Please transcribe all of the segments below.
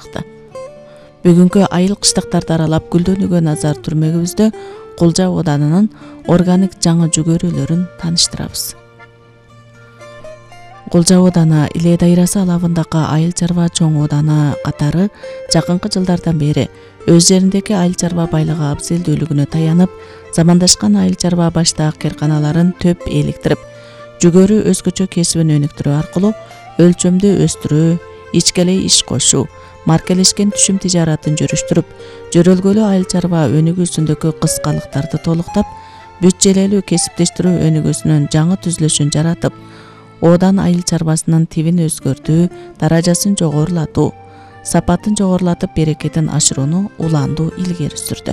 чыкты. Бүгүнкү айыл кыштактарды аралап гүлдөнүүгө назар түрмөгүбүздө Кулжа Оданынын органик жаңы жүгөрүлөрүн тааныштырабыз. Кулжа Оданы Иле дайрасы алабындагы айыл чарба чоң оданы катары жакынкы жылдардан бери өз жериндеги айыл чарба байлыгы абзелдүүлүгүнө таянып, замандашкан айыл чарба баштаак керканаларын төп эликтирип, жүгөрү өзгөчө кесибин өнүктүрүү аркылуу өлчөмдү өстүрүү, ичкелей иш кошуу, маркелешкен түшүм тижаратын жүрүштүрүп, жөрөлгөлүү айыл чарба өнүгүүсүндөгү кыскалыктарды толуктап, бүт-желелүү кесиптештирүү өнүгүүсүнүн жаңы түзүлүшүн жаратып, Одан айыл чарбасынын тибин өзгөртүү, даражасын жогорулатуу, сапатын жогорулатып, берекетин ашырууну уланду илгери сүрдү.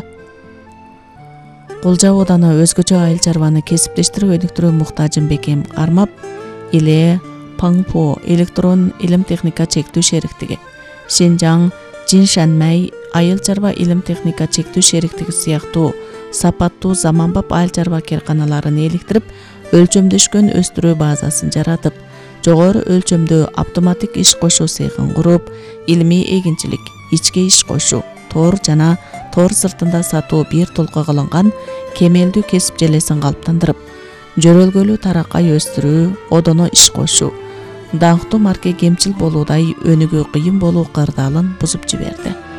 Кулжа Оданы өзгөчө айыл чарбаны кесиптештирип өнүктүрүү муктажын бекем кармап, Иле, Паңпо электрон илим техника чектүү шериктиги, Шинжаң, Жиншанмай айыл чарба илим техника чектүү шериктиги сыяктуу сапаттуу заманбап айыл чарба керканаларын эликтирип, өлчөмдөшкөн өстүрүү базасын жаратып, жогору өлчөмдүү автоматик иш кошуу цехин куруп, илимий эгинчилик, ичке иш кошуу, тор жана тор сыртында сатуу бир толко кылынган кемелдүү кесип желесин калыптандырып, жөрөлгөлүү таракай өстүрүү, одоно иш кошуу, даңктуу марке кемчил болуудай өнүгүү кыйын болуу кырдаалын бузуп жиберди.